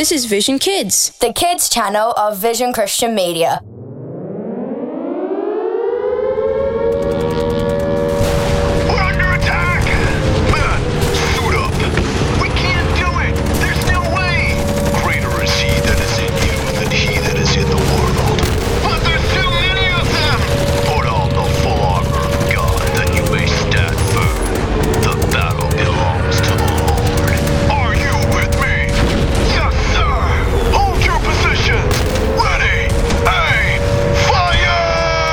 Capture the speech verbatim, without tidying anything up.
This is Vision Kids, the kids channel of Vision Christian Media.